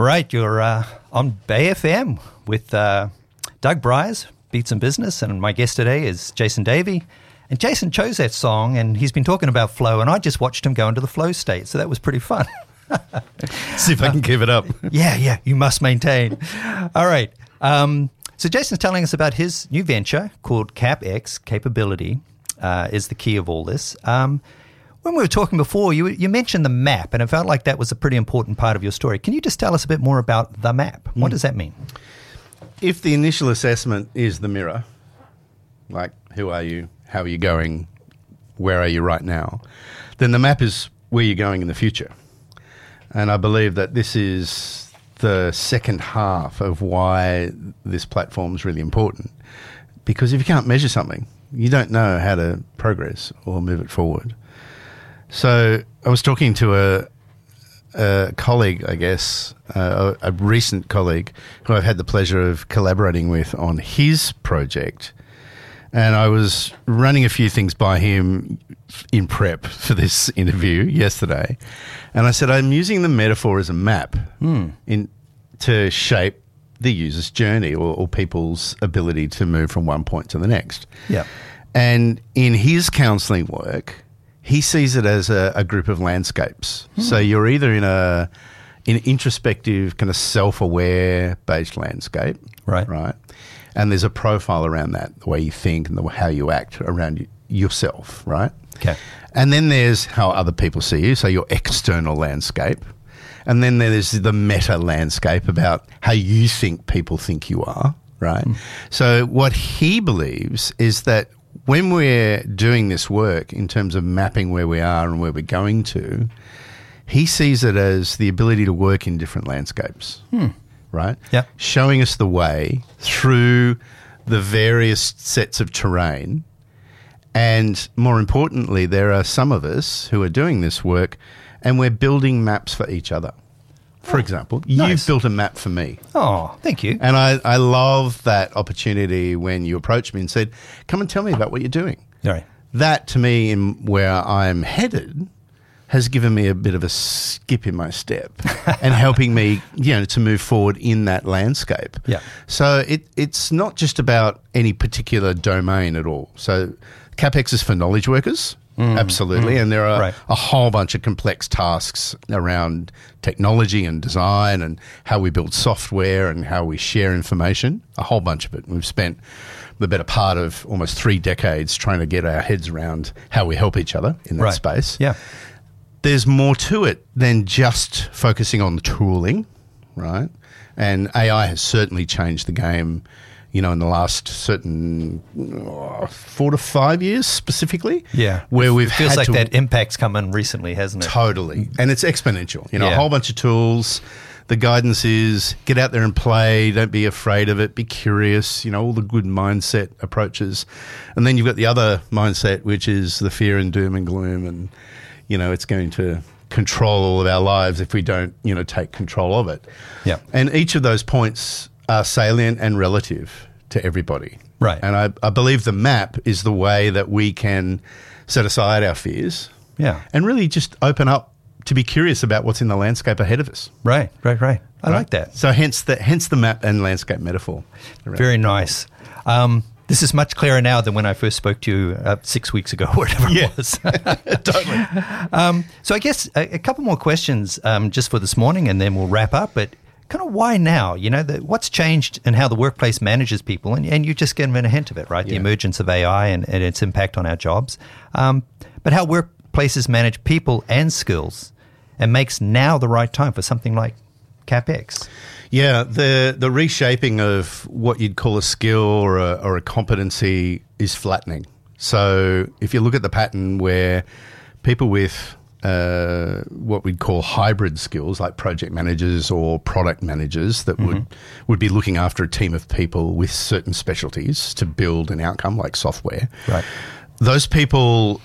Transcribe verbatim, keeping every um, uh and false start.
Right, you're uh, on Bay F M with uh, Doug Bryars, Beats and Business, and my guest today is Jason Davey. And Jason chose that song, and he's been talking about flow, and I just watched him go into the flow state, so that was pretty fun. See if I can keep it up. Yeah, yeah, you must maintain. All right. Um, so Jason's telling us about his new venture called CapX. Capability uh, is the key of all this. Um, when we were talking before, you you mentioned the map, and it felt like that was a pretty important part of your story. Can you just tell us a bit more about the map? What mm. does that mean? If the initial assessment is the mirror, like who are you, how are you going, where are you right now, then the map is where you're going in the future. And I believe that this is the second half of why this platform is really important. Because if you can't measure something, you don't know how to progress or move it forward. So I was talking to a, a colleague, I guess, uh, a, a recent colleague who I've had the pleasure of collaborating with on his project. And I was running a few things by him in prep for this interview yesterday. And I said, I'm using the metaphor as a map mm. in to shape the user's journey or, or people's ability to move from one point to the next. Yeah. And in his counselling work, he sees it as a, a group of landscapes. Mm. So you're either in a in introspective, kind of self-aware based landscape, right? Right. And there's a profile around that, the way you think and the, how you act around y- yourself, right? Okay. And then there's how other people see you, so your external landscape. And then there's the meta landscape about how you think people think you are, right? Mm. So what he believes is that when we're doing this work in terms of mapping where we are and where we're going to, he sees it as the ability to work in different landscapes. Hmm. Right? Yeah. Showing us the way through the various sets of terrain. And more importantly, there are some of us who are doing this work and we're building maps for each other. For oh, example, nice. You've built a map for me. Oh, thank you. And I, I love that opportunity when you approached me and said, come and tell me about what you're doing. Right. That, to me, in where I'm headed, has given me a bit of a skip in my step and helping me, you know, to move forward in that landscape. Yeah. So it it's not just about any particular domain at all. So CapX is for knowledge workers, mm, absolutely, mm, and there are right. a whole bunch of complex tasks around technology and design and how we build software and how we share information, a whole bunch of it. We've spent the better part of almost three decades trying to get our heads around how we help each other in that right. space. Yeah. There's more to it than just focusing on the tooling, right? And A I has certainly changed the game, you know, in the last certain oh, four to five years specifically. Yeah. Where we've it feels had like to, that impact's come in recently, hasn't it? Totally. And it's exponential. You know, yeah. a whole bunch of tools. The guidance is get out there and play. Don't be afraid of it. Be curious. You know, all the good mindset approaches. And then you've got the other mindset, which is the fear and doom and gloom and, you know, it's going to control all of our lives if we don't, you know, take control of it. Yeah. And each of those points are salient and relative to everybody. Right. And I, I believe the map is the way that we can set aside our fears. Yeah. And really just open up to be curious about what's in the landscape ahead of us. Right, right, right. I right? like that. So hence the hence the map and landscape metaphor. Very nice. Um, This is much clearer now than when I first spoke to you uh, six weeks ago, or whatever yeah. it was. Totally. Um, so I guess a, a couple more questions um, just for this morning, and then we'll wrap up. But kind of why now? You know, the, what's changed in how the workplace manages people? And, and you just given a hint of it, right? Yeah. The emergence of A I and, and its impact on our jobs. Um, but how workplaces manage people and skills, and makes now the right time for something like CapX. Yeah, the the reshaping of what you'd call a skill or a, or a competency is flattening. So if you look at the pattern where people with uh, what we'd call hybrid skills, like project managers or product managers that mm-hmm. would, would be looking after a team of people with certain specialties to build an outcome like software. Right. Those people